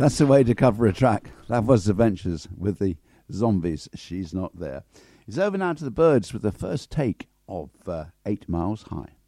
That's the way to cover a track. That was The Ventures with the Zombies. She's Not There. It's over now to the Birds with the first take of 8 Miles High.